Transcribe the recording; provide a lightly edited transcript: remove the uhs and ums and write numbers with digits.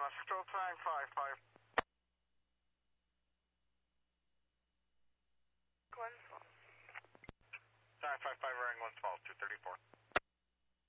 still 955. Glens Falls. 955 running Glens Falls, 234.